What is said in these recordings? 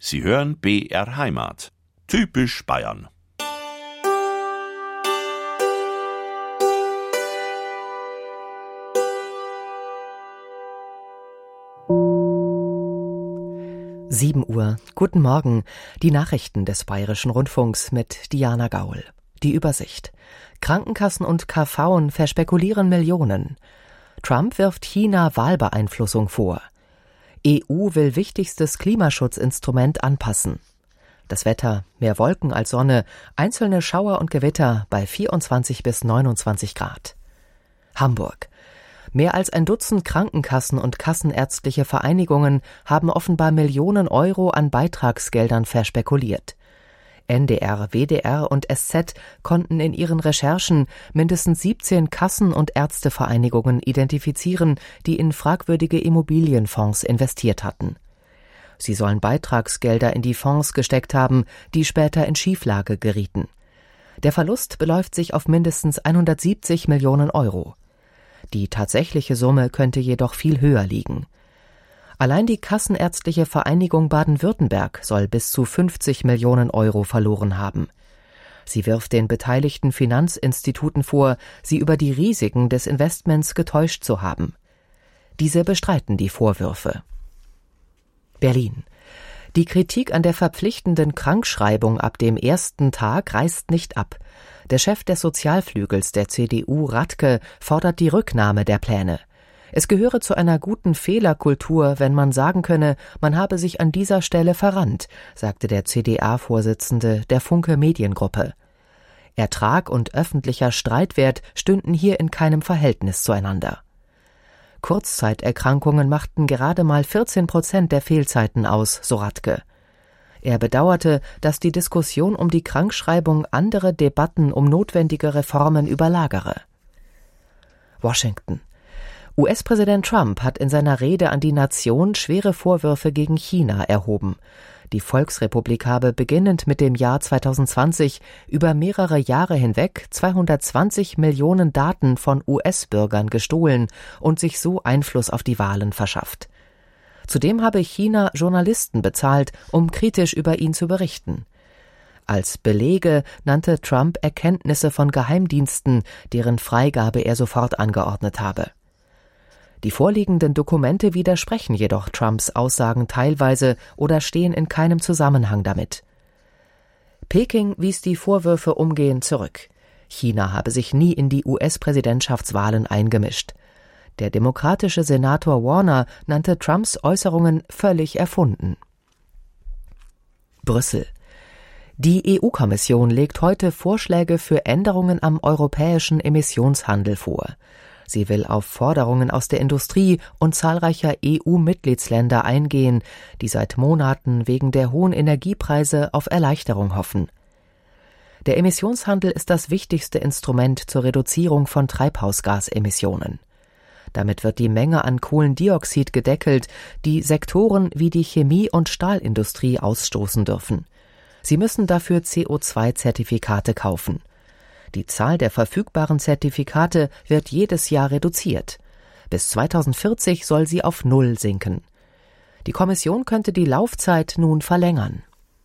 Sie hören BR Heimat. Typisch Bayern. Uhr. Guten Morgen. Die Nachrichten des Bayerischen Rundfunks mit Diana Gaul. Die Übersicht. Krankenkassen und KVen verspekulieren Millionen. Trump wirft China Wahlbeeinflussung vor. EU will wichtigstes Klimaschutzinstrument anpassen. Das Wetter: mehr Wolken als Sonne, einzelne Schauer und Gewitter bei 24 bis 29 Grad. Hamburg. Mehr als ein Dutzend Krankenkassen und kassenärztliche Vereinigungen haben offenbar Millionen Euro an Beitragsgeldern verspekuliert. NDR, WDR und SZ konnten in ihren Recherchen mindestens 17 Kassen- und Ärztevereinigungen identifizieren, die in fragwürdige Immobilienfonds investiert hatten. Sie sollen Beitragsgelder in die Fonds gesteckt haben, die später in Schieflage gerieten. Der Verlust beläuft sich auf mindestens 170 Millionen Euro. Die tatsächliche Summe könnte jedoch viel höher liegen. Allein die Kassenärztliche Vereinigung Baden-Württemberg soll bis zu 50 Millionen Euro verloren haben. Sie wirft den beteiligten Finanzinstituten vor, sie über die Risiken des Investments getäuscht zu haben. Diese bestreiten die Vorwürfe. Berlin. Die Kritik an der verpflichtenden Krankschreibung ab dem ersten Tag reißt nicht ab. Der Chef des Sozialflügels der CDU, Radke, fordert die Rücknahme der Pläne. Es gehöre zu einer guten Fehlerkultur, wenn man sagen könne, man habe sich an dieser Stelle verrannt, sagte der CDA-Vorsitzende der Funke Mediengruppe. Ertrag und öffentlicher Streitwert stünden hier in keinem Verhältnis zueinander. Kurzzeiterkrankungen machten gerade mal 14% der Fehlzeiten aus, so Radke. Er bedauerte, dass die Diskussion um die Krankschreibung andere Debatten um notwendige Reformen überlagere. Washington. US-Präsident Trump hat in seiner Rede an die Nation schwere Vorwürfe gegen China erhoben. Die Volksrepublik habe beginnend mit dem Jahr 2020 über mehrere Jahre hinweg 220 Millionen Daten von US-Bürgern gestohlen und sich so Einfluss auf die Wahlen verschafft. Zudem habe China Journalisten bezahlt, um kritisch über ihn zu berichten. Als Belege nannte Trump Erkenntnisse von Geheimdiensten, deren Freigabe er sofort angeordnet habe. Die vorliegenden Dokumente widersprechen jedoch Trumps Aussagen teilweise oder stehen in keinem Zusammenhang damit. Peking wies die Vorwürfe umgehend zurück. China habe sich nie in die US-Präsidentschaftswahlen eingemischt. Der demokratische Senator Warner nannte Trumps Äußerungen völlig erfunden. Brüssel. Die EU-Kommission legt heute Vorschläge für Änderungen am europäischen Emissionshandel vor. Sie will auf Forderungen aus der Industrie und zahlreicher EU-Mitgliedsländer eingehen, die seit Monaten wegen der hohen Energiepreise auf Erleichterung hoffen. Der Emissionshandel ist das wichtigste Instrument zur Reduzierung von Treibhausgasemissionen. Damit wird die Menge an Kohlendioxid gedeckelt, die Sektoren wie die Chemie- und Stahlindustrie ausstoßen dürfen. Sie müssen dafür CO2-Zertifikate kaufen. Die Zahl der verfügbaren Zertifikate wird jedes Jahr reduziert. Bis 2040 soll sie auf 0 sinken. Die Kommission könnte die Laufzeit nun verlängern.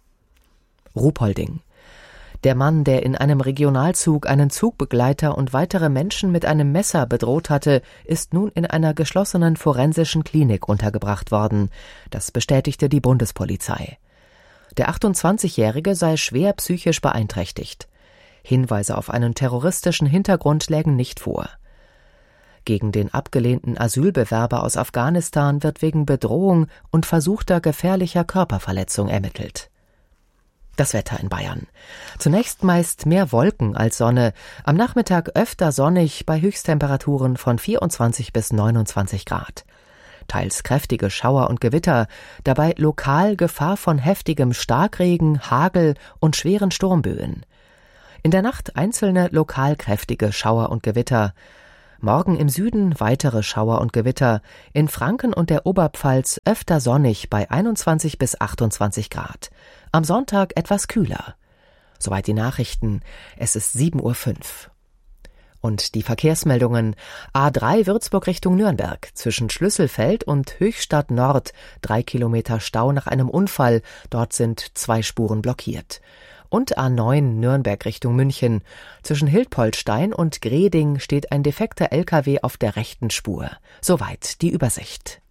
Ruhpolding. Der Mann, der in einem Regionalzug einen Zugbegleiter und weitere Menschen mit einem Messer bedroht hatte, ist nun in einer geschlossenen forensischen Klinik untergebracht worden. Das bestätigte die Bundespolizei. Der 28-Jährige sei schwer psychisch beeinträchtigt. Hinweise auf einen terroristischen Hintergrund lägen nicht vor. Gegen den abgelehnten Asylbewerber aus Afghanistan wird wegen Bedrohung und versuchter gefährlicher Körperverletzung ermittelt. Das Wetter in Bayern. Zunächst meist mehr Wolken als Sonne, am Nachmittag öfter sonnig bei Höchsttemperaturen von 24 bis 29 Grad. Teils kräftige Schauer und Gewitter, dabei lokal Gefahr von heftigem Starkregen, Hagel und schweren Sturmböen. In der Nacht einzelne lokal kräftige Schauer und Gewitter. Morgen im Süden weitere Schauer und Gewitter, in Franken und der Oberpfalz öfter sonnig bei 21 bis 28 Grad. Am Sonntag etwas kühler. Soweit die Nachrichten. Es ist 7:05 Uhr. Und die Verkehrsmeldungen: A3 Würzburg Richtung Nürnberg, zwischen Schlüsselfeld und Höchstadt Nord 3 Kilometer Stau nach einem Unfall, dort sind 2 Spuren blockiert. Und A9 Nürnberg Richtung München, zwischen Hildpoltstein und Greding steht ein defekter LKW auf der rechten Spur. Soweit die Übersicht.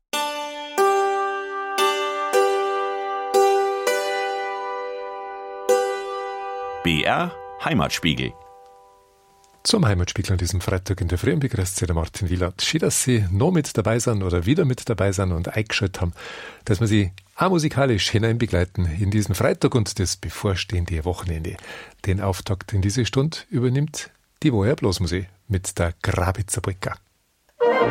BR Heimatspiegel. Zum Heimatspiegel an diesem Freitag in der Früh begrüßt Sie der Martin Wielert. Schön, dass Sie noch mit dabei sind oder wieder mit dabei sind und eingeschaltet haben, dass wir Sie auch musikalisch hinein begleiten in diesen Freitag und das bevorstehende Wochenende. Den Auftakt in diese Stunde übernimmt die Woher Blasmusik mit der Grabitzer Brücke.